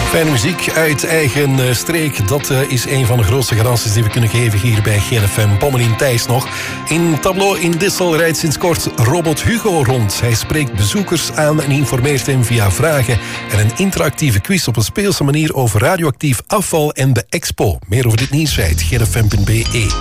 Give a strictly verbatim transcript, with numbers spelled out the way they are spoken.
Fijne muziek uit eigen uh, streek. Dat uh, is een van de grootste garanties die we kunnen geven hier bij G F M. Pommelien Thijs nog. In Tableau in Dissel rijdt sinds kort Robot Hugo rond. Hij spreekt bezoekers aan en informeert hen via vragen en een interactieve quiz op een speelse manier over radioactief afval en de expo. Meer over dit nieuwsfeit, g f m punt b e.